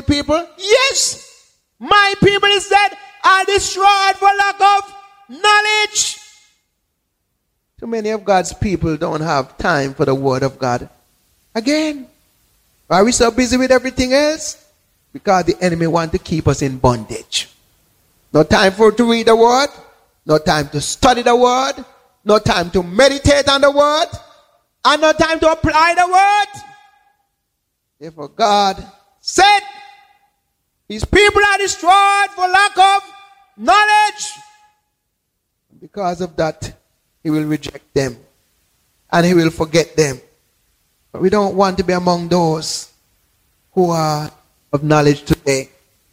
people? Yes. My people, is said, are destroyed for lack of knowledge. Too many of God's people don't have time for the word of God. Again, why are we so busy with everything else? Because the enemy wants to keep us in bondage. No time to read the word. No time to study the word. No time to meditate on the word. And no time to apply the word. Therefore God said, his people are destroyed for lack of knowledge. Because of that, he will reject them. And he will forget them. But we don't want to be among those who are of knowledge today.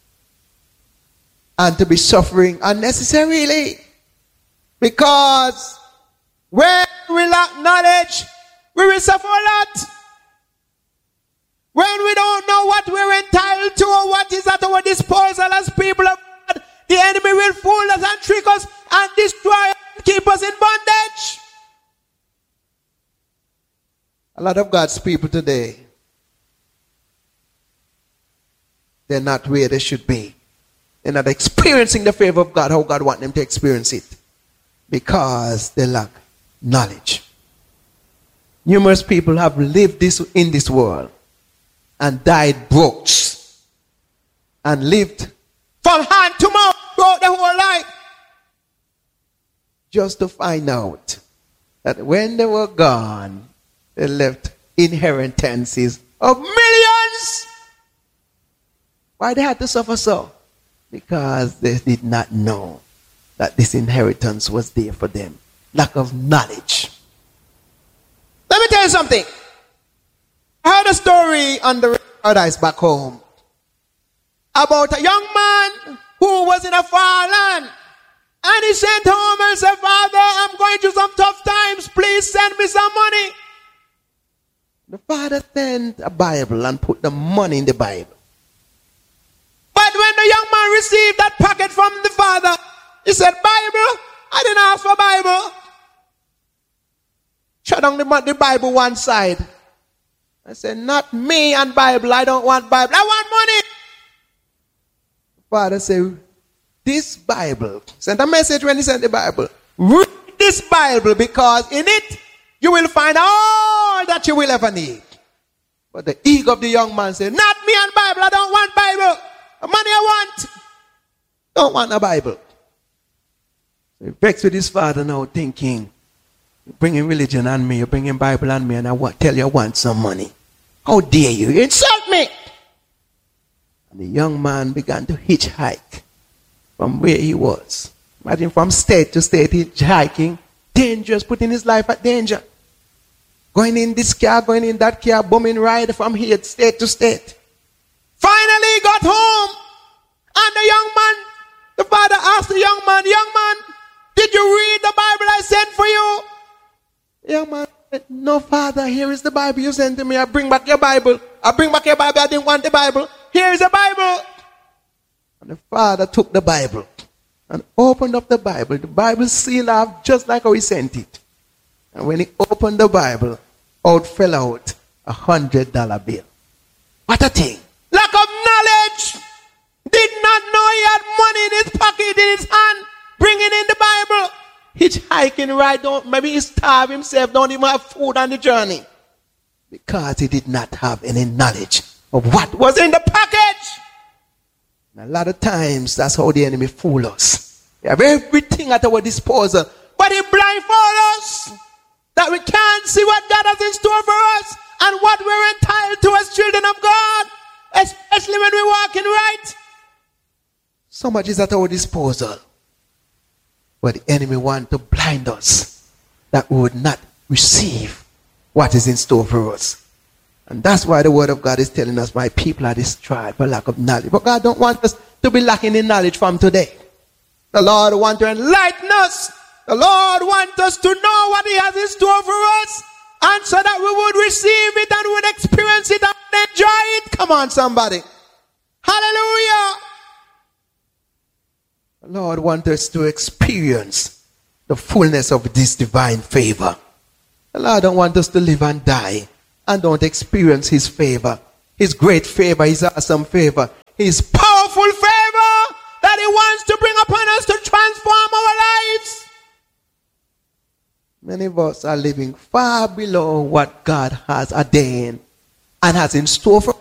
And to be suffering unnecessarily. Because when we lack knowledge, we will suffer a lot. When we don't know what we're entitled to or what is at our disposal as people of God, the enemy will fool us and trick us and destroy us and keep us in bondage. A lot of God's people today, they're not where they should be. They're not experiencing the favor of God how God wants them to experience it. Because they lack knowledge. Numerous people have lived in this world and died broke. And lived from hand to mouth throughout the whole life. Just to find out that when they were gone, they left inheritances of millions. Why they had to suffer so? Because they did not know that this inheritance was there for them. Lack of knowledge. Let me tell you something. I heard a story on the paradise back home about a young man who was in a far land. And he sent home and said, Father, I'm going through some tough times. Please send me some money. The father sent a Bible and put the money in the Bible. But when the young man received that packet from the father, he said, Bible? I didn't ask for Bible. Shut down the Bible one side. I said, not me and Bible. I don't want Bible. I want money. The father said, this Bible. Sent a message when he sent the Bible. Read this Bible because in it you will find all that you will ever need. But the ego of the young man said, not me and Bible. I don't want Bible. The money I want. Don't want a Bible. So he vexed with his father now thinking, you're bringing religion on me, you're bringing Bible on me, and I tell you I want some money. How dare you? You insult me. And the young man began to hitchhike from where he was. Imagine from state to state hitchhiking. Dangerous, putting his life at danger. Going in this car, going in that car, bombing ride from here state to state. Finally he got home. And the young man, the father asked the young man, did you read the Bible I sent for you? The young man said, no, Father, here is the Bible you sent to me. I bring back your Bible. I didn't want the Bible. Here is the Bible. And the father took the Bible and opened up the Bible. The Bible sealed off just like how he sent it. And when he opened the Bible, out fell out $100 bill. What a thing. Lack of knowledge. Did not know he had money in his pocket, in his hand, bringing in the Bible. Hitchhiking right down, maybe he starved himself, don't even have food on the journey. Because he did not have any knowledge of what was in the package. And a lot of times, that's how the enemy fools us. We have everything at our disposal, but he blindfolds us that we can't see what God has in store for us and what we're entitled to as children of God, especially when we're walking right. So much is at our disposal. But the enemy wants to blind us that we would not receive what is in store for us. And that's why the word of God is telling us, my people are destroyed for lack of knowledge. But God don't want us to be lacking in knowledge from today. The Lord wants to enlighten us. The Lord wants us to know what he has in store for us. And so that we would receive it and would experience it and enjoy it. Come on, somebody. Hallelujah. The Lord wants us to experience the fullness of this divine favor. The Lord don't want us to live and die and don't experience his favor, his great favor, his awesome favor, his powerful favor that he wants to bring upon us to transform our lives. Many of us are living far below what God has ordained and has in store for us.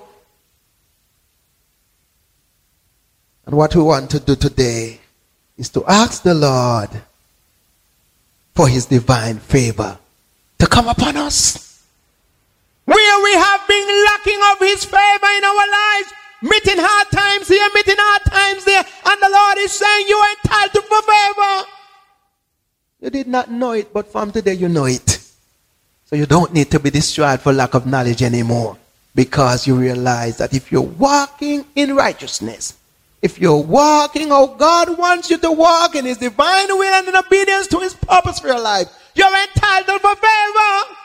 And what we want to do today is to ask the Lord for his divine favor to come upon us. Where we have been lacking of his favor in our lives, meeting hard times here, meeting hard times there, and the Lord is saying you are entitled for favor. You did not know it, but from today you know it. So you don't need to be destroyed for lack of knowledge anymore, because you realize that if you're walking in righteousness, if you're walking how God wants you to walk in his divine will and in obedience to his purpose for your life, you're entitled for favor.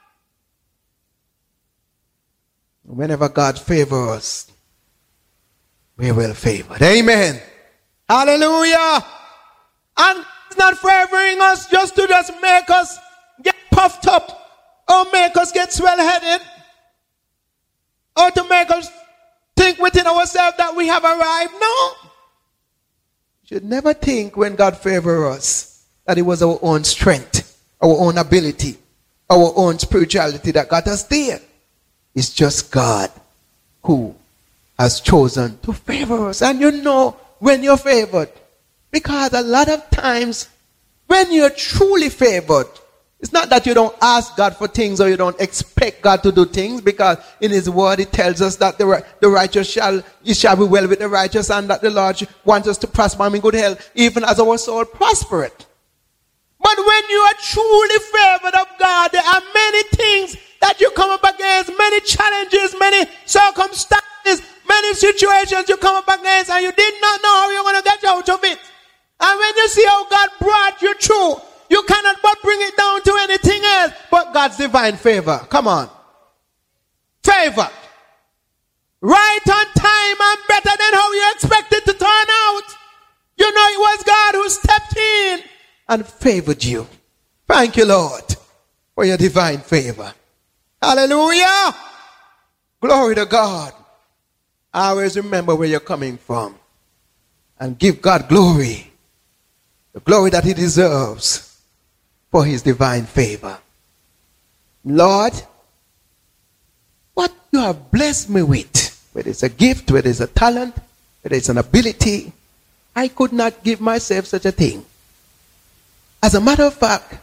Whenever God favors us, we will favor. Amen. Hallelujah. And it's not favoring us just to make us get puffed up or make us get swell-headed or to make us think within ourselves that we have arrived. No. We should never think when God favors us that it was our own strength, our own ability, our own spirituality that got us there. It's just God who has chosen to favor us. And you know when you're favored. Because a lot of times when you're truly favored, it's not that you don't ask God for things or you don't expect God to do things, because in his word it tells us that the righteous shall be well with the righteous, and that the Lord wants us to prosper in good health, even as our soul prospereth. But when you are truly favored of God, there are many things that you come up against, many challenges, many circumstances, many situations you come up against, and you did not know how you're going to get out of it. And when you see how God brought you through, you cannot but bring it down to anything else but God's divine favor. Come on. Favor. Right on time and better than how you expected to turn out. You know it was God who stepped in and favored you. Thank you, Lord, for your divine favor. Hallelujah. Glory to God. Always remember where you're coming from and give God glory. The glory that he deserves for his divine favor. Lord, what you have blessed me with, whether it's a gift, whether it's a talent, whether it's an ability, I could not give myself such a thing. As a matter of fact,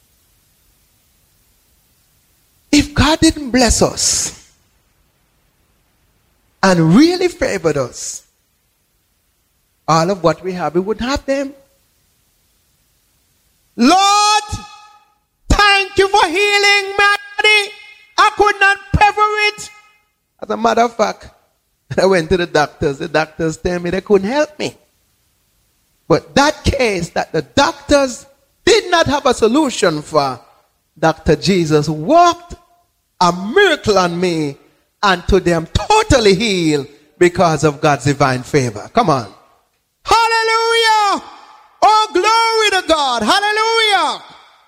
if God didn't bless us and really favored us, all of what we have, we wouldn't have them. Lord, thank you for healing my body. I could not pay for it. As a matter of fact, I went to the doctors. The doctors tell me they couldn't help me. But that case that the doctors did not have a solution for, Dr. Jesus worked a miracle on me, and today I'm totally healed because of God's divine favor. Come on. Hallelujah. Oh, glory to God. Hallelujah.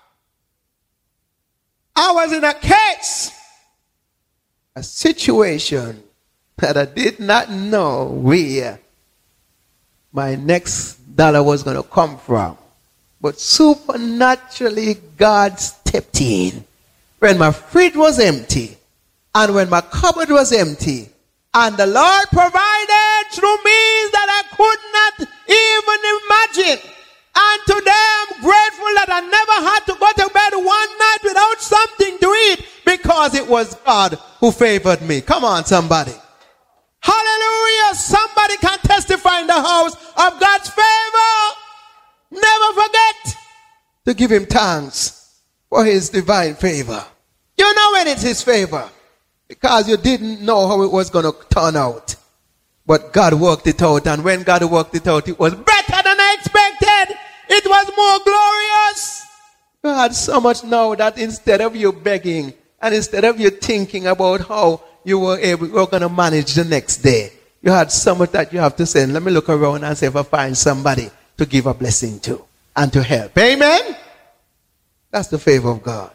I was in a case, a situation that I did not know where my next dollar was going to come from. But supernaturally, God stepped in. When my fridge was empty, and when my cupboard was empty, and the Lord provided through means that I could not even imagine. And today I'm grateful that I never had to go to bed one night without something to eat, because it was God who favored me. Come on, somebody. Hallelujah. Somebody can testify in the house of God's favor. Never forget to give him thanks for his divine favor. You know when it's his favor, because you didn't know how it was going to turn out. But God worked it out, and when God worked it out, it was better than I expected. It was more glorious. You had so much now that instead of you begging, and instead of you thinking about how you were going to manage the next day, you had so much that you have to say, let me look around and see if I find somebody to give a blessing to and to help. Amen? That's the favor of God.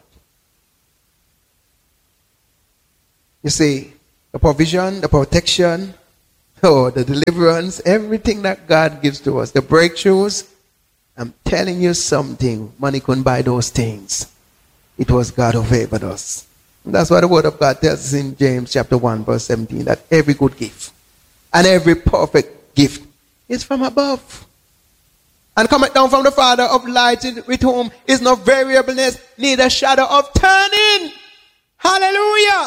You see, the provision, the protection, Oh, the deliverance, everything that God gives to us, the breakthroughs. I'm telling you something. Money couldn't buy those things. It was God who favored us. And that's why the word of God tells us in James chapter 1 verse 17 that every good gift and every perfect gift is from above. And cometh down from the Father of lights, with whom is no variableness, neither shadow of turning. Hallelujah.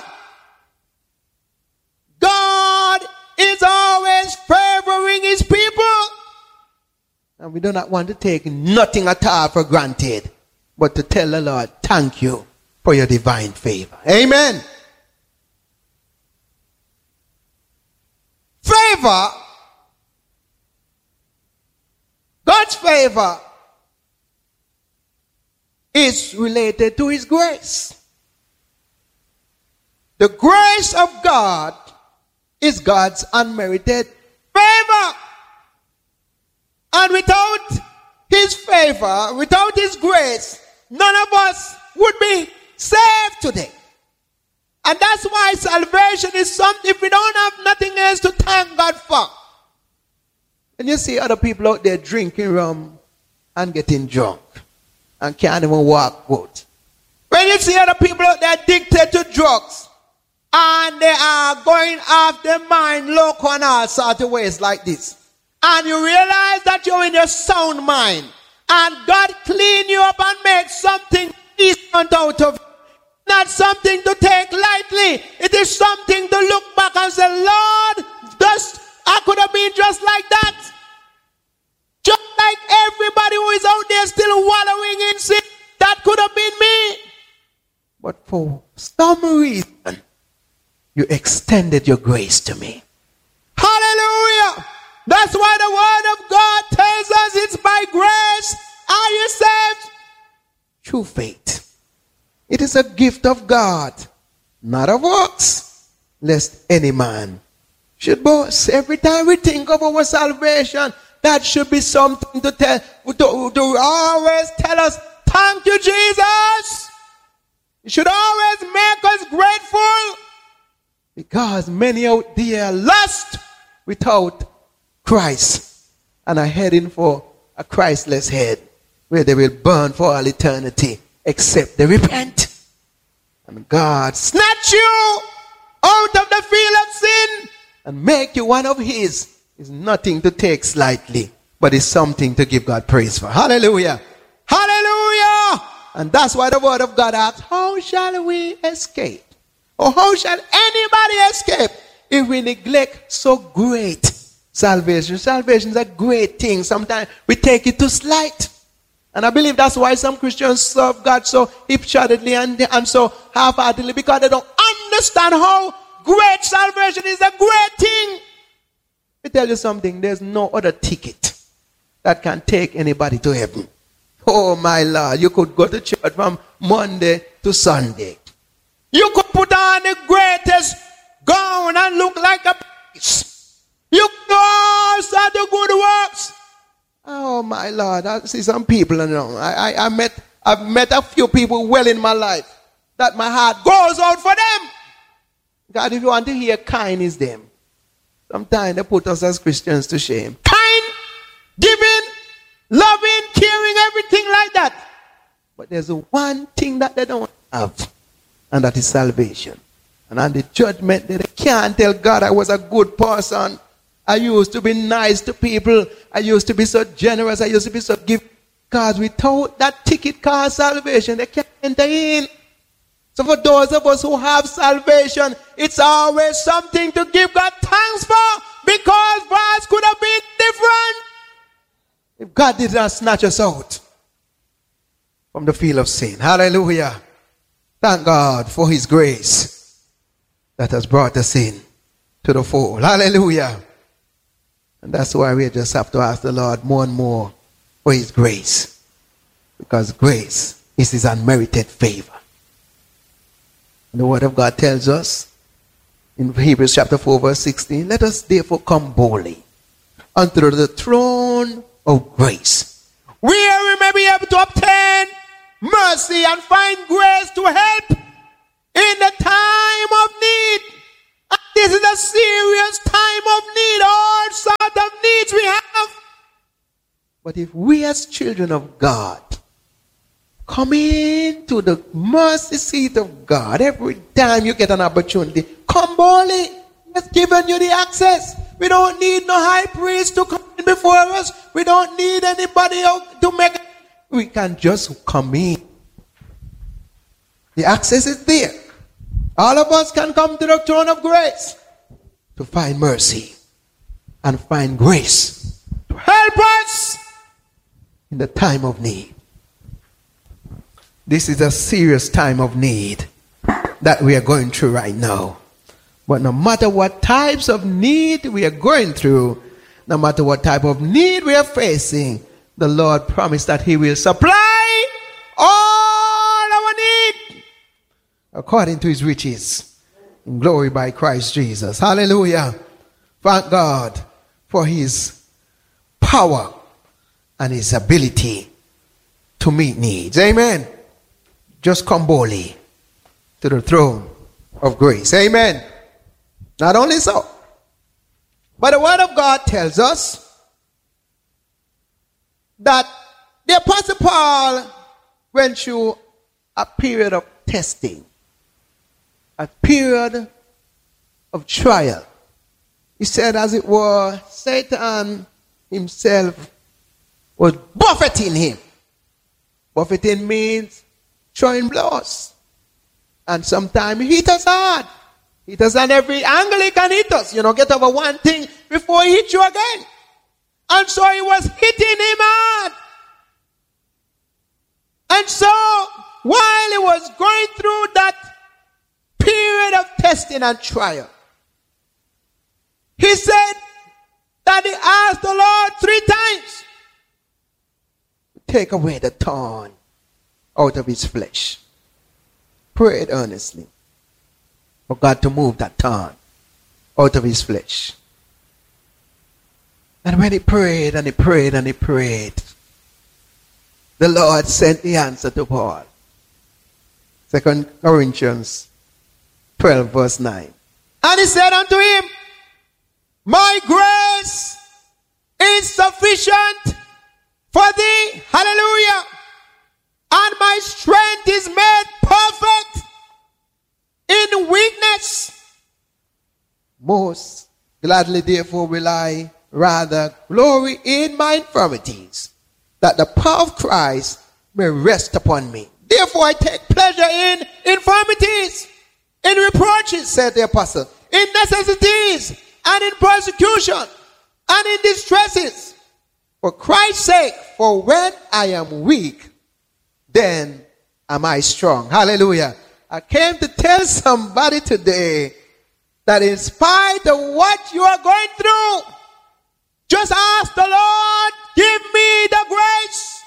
God is always favoring his people. And we do not want to take nothing at all for granted, but to tell the Lord, thank you for your divine favor. Amen. Favor, God's favor, is related to his grace. The grace of God is God's unmerited favor. And without his favor, without his grace, none of us would be saved today. And that's why salvation is something if we don't have nothing else to thank God for. And you see other people out there drinking rum and getting drunk and can't even walk good. When you see other people out there addicted to drugs and they are going off their mind, local and all sorts of ways like this. And you realize that you're in your sound mind. And God clean you up and make something decent out of it. Not something to take lightly. It is something to look back and say, Lord, I could have been just like that. Just like everybody who is out there still wallowing in sin. That could have been me. But for some reason, you extended your grace to me. Hallelujah. That's why the word of God tells us it's by grace are you saved through faith. It is a gift of God, not of works, lest any man should boast. Every time we think of our salvation, that should be something to tell, to always tell us, thank you, Jesus. It should always make us grateful, because many out there are lost without Christ and are heading for a Christless head where they will burn for all eternity except they repent. And God snatch you out of the field of sin and make you one of his is nothing to take slightly, but it's something to give God praise for. Hallelujah. Hallelujah. And that's why the word of God asks, how shall we escape? Or how shall anybody escape if we neglect so great salvation? Salvation is a great thing. Sometimes we take it to slight. And I believe that's why some Christians serve God so hip-heartedly and so half-heartedly, because they don't understand how great salvation is a great thing. Let me tell you something. There's no other ticket that can take anybody to heaven. Oh my Lord, you could go to church from Monday to Sunday. You could put on the greatest gown and look like a priest. You could do all sorts of good works. Oh my Lord, I see some people, you know, I've met a few people well in my life that my heart goes out for them. God, if you want to hear kind is them. Sometimes they put us as Christians to shame. Kind, giving, loving, caring, everything like that. But there's one thing that they don't have, and that is salvation. And on the judgment day, they can't tell God I was a good person. I used to be nice to people. I used to be so generous. I used to be so giving. Because without that ticket called salvation, they can't enter in. So for those of us who have salvation, it's always something to give God thanks for, because us could have been different if God did not snatch us out from the field of sin. Hallelujah. Thank God for his grace that has brought us in to the fold. Hallelujah. And that's why we just have to ask the Lord more and more for his grace, because grace is his unmerited favor. And the word of God tells us in Hebrews chapter 4 verse 16, let us therefore come boldly unto the throne of grace, where we may be able to obtain mercy and find grace to help in the time of need. And this is a serious time of need. All sorts of needs we have. But if we as children of God come into the mercy seat of God every time you get an opportunity, come boldly. It's given you the access. We don't need no high priest to come in before us. We don't need anybody else to make it. We can just come in. The access is there. All of us can come to the throne of grace to find mercy and find grace to help us in the time of need. This is a serious time of need that we are going through right now. But no matter what types of need we are going through, no matter what type of need we are facing, the Lord promised that He will supply all our need according to His riches in glory by Christ Jesus. Hallelujah. Thank God for His power and His ability to meet needs. Amen. Just come boldly to the throne of grace. Amen. Not only so, but the Word of God tells us that the Apostle Paul went through a period of testing, a period of trial. He said, as it were, Satan himself was buffeting him. Buffeting means throwing blows. And sometimes he hit us hard. Hit us on every angle he can hit us. You know, get over one thing before he hit you again. And so he was hitting him hard. And so, while he was going through that period of testing and trial, he said that he asked the Lord 3 times to take away the thorn out of his flesh. Prayed earnestly for God to move that thorn out of his flesh. And when he prayed and he prayed and he prayed, the Lord sent the answer to Paul. 2 Corinthians 12 verse 9. And he said unto him, my grace is sufficient for thee. Hallelujah. And my strength is made perfect in weakness. Most gladly therefore will I rather glory in my infirmities, that the power of Christ may rest upon me. Therefore I take pleasure in infirmities, in reproaches, said the apostle, in necessities, and in persecution, and in distresses, for Christ's sake. For when I am weak, then am I strong. Hallelujah. I came to tell somebody today that in spite of what you are going through, just ask the Lord, give me the grace.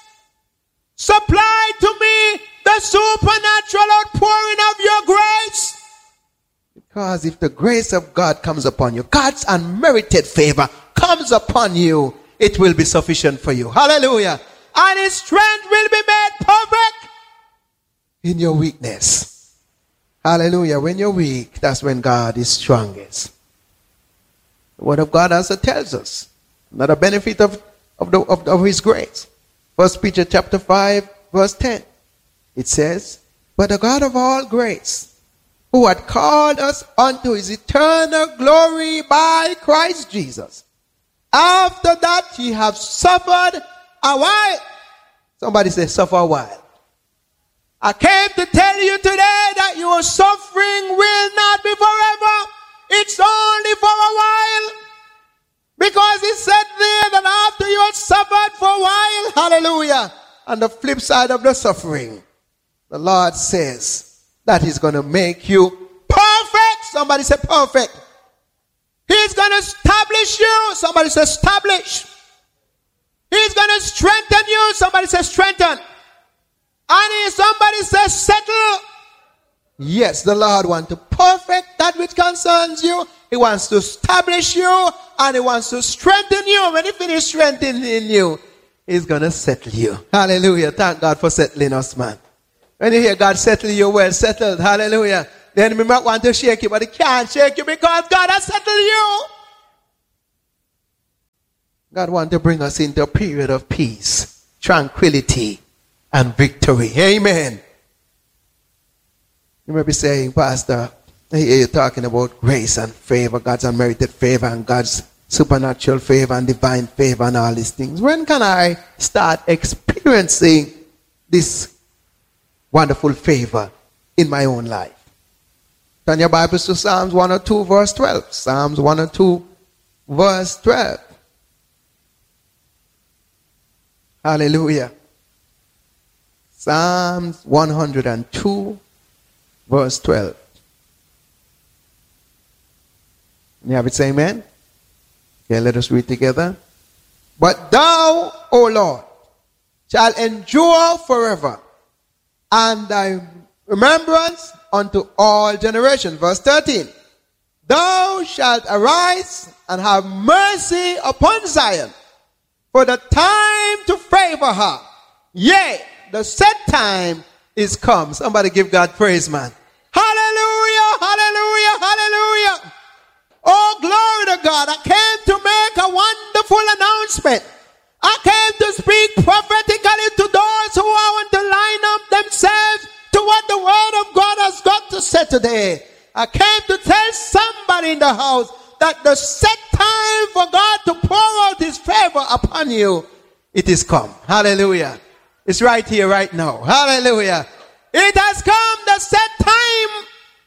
Supply to me the supernatural outpouring of your grace. Because if the grace of God comes upon you, God's unmerited favor comes upon you, it will be sufficient for you. Hallelujah. And his strength will be made perfect in your weakness. Hallelujah. When you're weak, that's when God is strongest. The word of God also tells us another benefit of his grace. 1 Peter chapter 5 verse 10. It says, but the God of all grace, who had called us unto his eternal glory by Christ Jesus, after that ye have suffered a while. Somebody say, suffer a while. I came to tell you today that your suffering will not be forever. It's only for a while. Because it said there that after you have suffered for a while, hallelujah, on the flip side of the suffering, the Lord says that he's going to make you perfect. Somebody say perfect. He's going to establish you. Somebody say establish. He's going to strengthen you. Somebody say strengthen. And somebody says settle. Yes, the Lord wants to perfect that which concerns you. He wants to establish you and he wants to strengthen you. When he finishes strengthening you, he's going to settle you. Hallelujah. Thank God for settling us, man. When you hear God settle you, well settled. Hallelujah. The enemy might want to shake you, but he can't shake you because God has settled you. God wants to bring us into a period of peace, tranquility, and victory. Amen. You may be saying, Pastor, I hear you talking about grace and favor, God's unmerited favor and God's supernatural favor and divine favor and all these things. When can I start experiencing this wonderful favor in my own life? Turn your Bibles to Psalms 102 verse 12. Psalms 102 verse 12. Hallelujah. Psalms 102 verse 12. You have it, say amen? Okay, let us read together. But thou, O Lord, shall endure forever, and thy remembrance unto all generations. Verse 13. Thou shalt arise and have mercy upon Zion, for the time to favor her. Yea, the set time is come. Somebody give God praise, man. Hallelujah, hallelujah, hallelujah. Oh, glory to God. I came to make a wonderful announcement. I came to speak prophetically to those who want to line up themselves to what the word of God has got to say today. I came to tell somebody in the house that the set time for God to pour out his favor upon you, it is come. Hallelujah. It's right here, right now. Hallelujah. It has come. The set time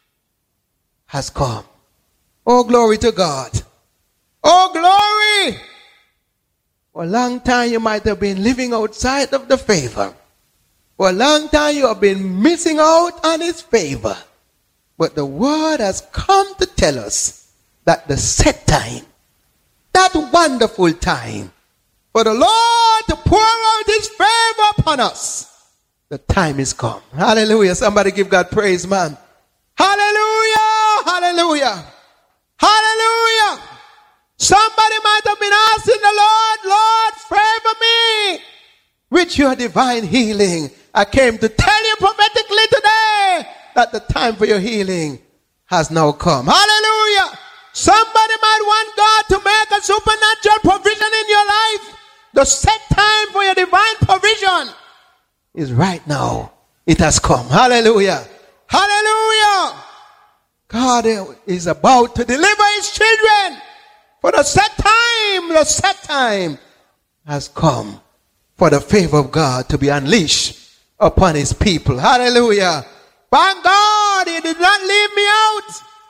has come. Oh, glory to God. Oh, glory. For a long time you might have been living outside of the favor. For a long time you have been missing out on his favor. But the word has come to tell us that the set time, that wonderful time for the Lord to pour out his favor upon us, the time is come. Hallelujah. Somebody give God praise, man. Hallelujah. Hallelujah. Hallelujah. Somebody might have been asking the Lord, Lord, favor me with your divine healing. I came to tell you prophetically today that the time for your healing has now come. Hallelujah. Somebody might want God to make a supernatural provision in your life. The set time for your divine provision is right now. It has come. Hallelujah. Hallelujah. God is about to deliver his children. For the set time has come for the favor of God to be unleashed upon his people. Hallelujah. Thank God he did not leave me out.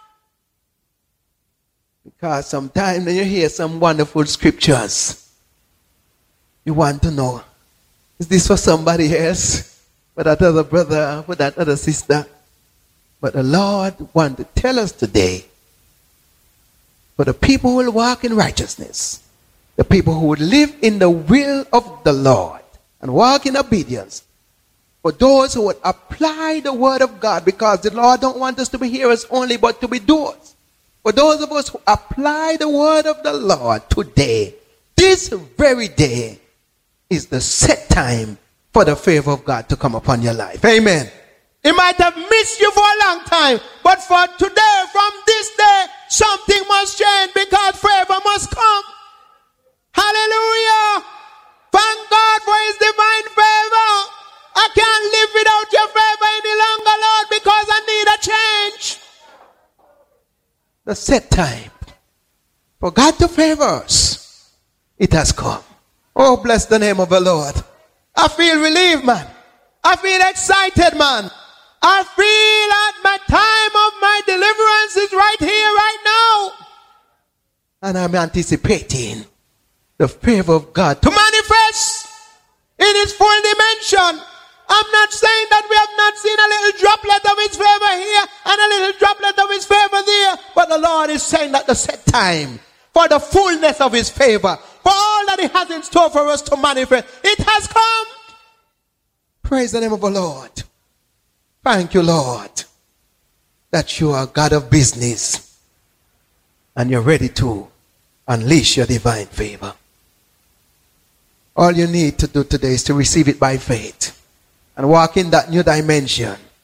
Because sometimes when you hear some wonderful scriptures, you want to know, is this for somebody else? For that other brother, for that other sister? But the Lord wants to tell us today, for the people who will walk in righteousness, the people who would live in the will of the Lord and walk in obedience, for those who would apply the word of God, because the Lord don't want us to be hearers only, but to be doers. For those of us who apply the word of the Lord today, this very day is the set time for the favor of God to come upon your life. Amen. It might have missed you for a long time, but for today, from this day, something must change because favor must come. Hallelujah. Thank God for his divine favor. I can't live without your favor any longer, Lord, because I need a change. The set time for God to favor us, it has come. Oh, bless the name of the Lord. I feel relieved, man. I feel excited, man. I feel that my time of my deliverance is right here, right now. And I'm anticipating the favor of God to manifest in its full dimension. I'm not saying that we have not seen a little droplet of his favor here and a little droplet of his favor there. But the Lord is saying that the set time for the fullness of his favor, for all that he has in store for us to manifest, it has come. Praise the name of the Lord. Thank you, Lord, that you are God of business and you're ready to unleash your divine favor. All you need to do today is to receive it by faith and walk in that new dimension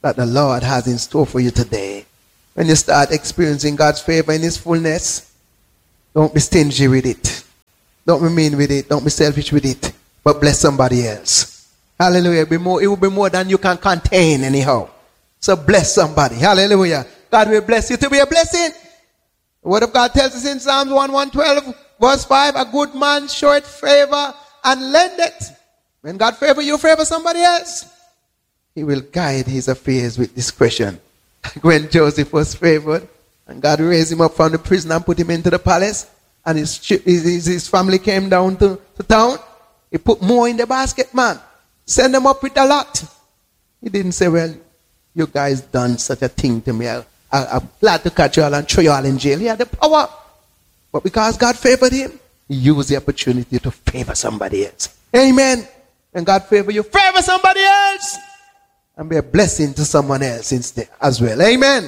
that the Lord has in store for you today. When you start experiencing God's favor in His fullness, don't be stingy with it. Don't be mean with it. Don't be selfish with it. But bless somebody else. Hallelujah. It will be more than you can contain anyhow. So bless somebody. Hallelujah. God will bless you to be a blessing. The Word of God tells us in Psalms 112, verse 5, a good man showeth favor and lendeth. When God favor you, favor somebody else. He will guide his affairs with discretion. When Joseph was favored, and God raised him up from the prison and put him into the palace, and his family came down to town, he put more in the basket, man. Send them up with a lot. He didn't say, well, you guys done such a thing to me. I'm glad to catch you all and throw you all in jail. He had the power. But because God favored him, he used the opportunity to favor somebody else. Amen. When God favor you, favor somebody else. And be a blessing to someone else instead as well. Amen.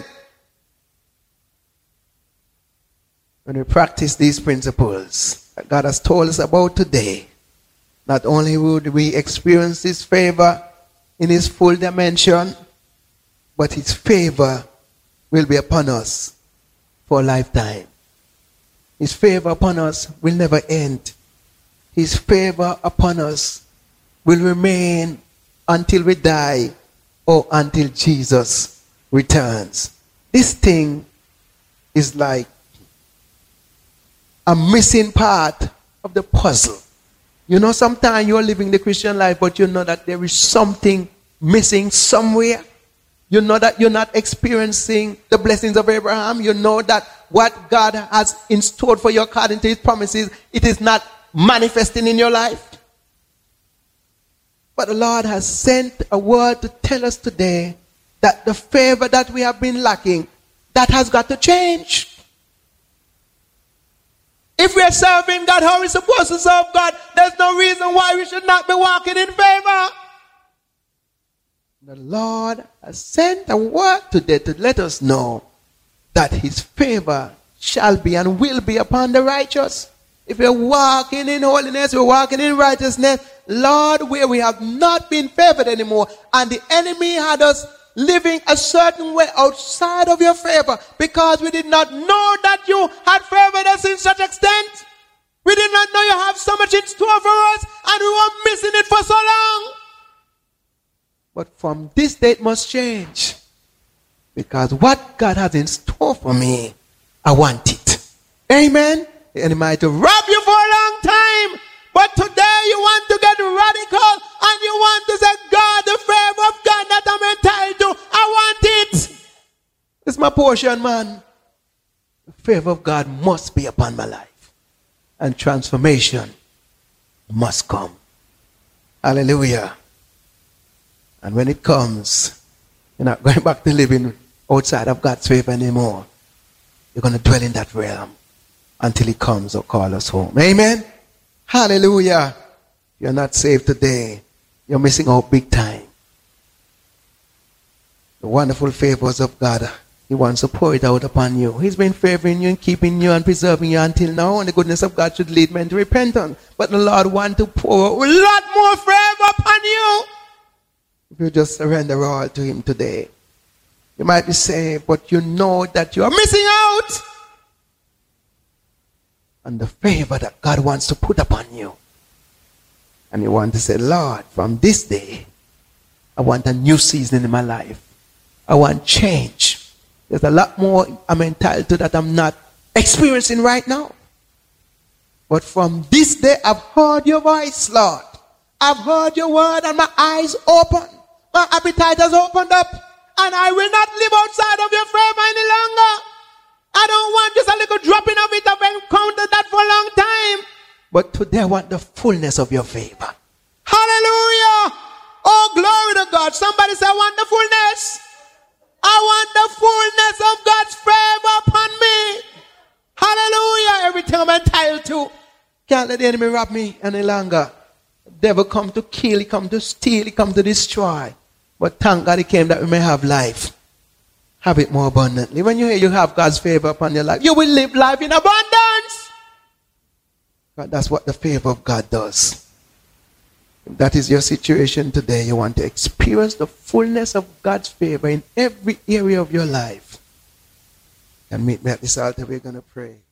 When we practice these principles that God has told us about today, not only would we experience His favor in His full dimension, but His favor will be upon us for a lifetime. His favor upon us will never end. His favor upon us will remain until we die or until Jesus returns. This thing is like a missing part of the puzzle. You know, sometimes you're living the Christian life, but you know that there is something missing somewhere. You know that you're not experiencing the blessings of Abraham. You know that what God has in store for you according to His promises, it is not manifesting in your life. But the Lord has sent a word to tell us today that the favor that we have been lacking, that has got to change. If we are serving God how we're supposed to serve God, there's no reason why we should not be walking in favor. The Lord has sent a word today to let us know that His favor shall be and will be upon the righteous. If we're walking in holiness, we're walking in righteousness, Lord, where we have not been favored anymore, and the enemy had us living a certain way outside of your favor because we did not know that you had favored us in such extent. We did not know you have so much in store for us, and we were missing it for so long. But from this day it must change, because what God has in store for me, I want it. Amen. The enemy might have robbed you for a long time, but today you want to get radical and you want to say, God, the favor of God that I'm entitled to, I want it. It's my portion, man. The favor of God must be upon my life, and transformation must come. Hallelujah. And when it comes, you're not going back to living outside of God's favor anymore. You're going to dwell in that realm until He comes or calls us home. Amen. Hallelujah. You're not saved today, you're missing out big time. The wonderful favors of God, He wants to pour it out upon you. He's been favoring you and keeping you and preserving you until now, and the goodness of God should lead men to repentance. But the Lord wants to pour a lot more favor upon you if you just surrender all to Him today. You might be saying, but you know that you are missing out on the favor that God wants to put upon you. And you want to say, Lord, from this day, I want a new season in my life. I want change. There's a lot more I'm entitled to that I'm not experiencing right now. But from this day, I've heard your voice, Lord. I've heard your word and my eyes open. My appetite has opened up. And I will not live outside of your favor any longer. I don't want just a little dropping of it. I've encountered that for a long time. But today I want the fullness of your favor. Hallelujah. Oh, glory to God. Somebody say, I want the fullness. I want the fullness of God's favor upon me. Hallelujah. Everything I'm entitled to. Can't let the enemy rob me any longer. The devil come to kill, he come to steal, he come to destroy. But thank God He came that we may have life. Have it more abundantly. When you hear you have God's favor upon your life, you will live life in abundance. But that's what the favor of God does. If that is your situation today, you want to experience the fullness of God's favor in every area of your life, and meet me at this altar. We're going to pray.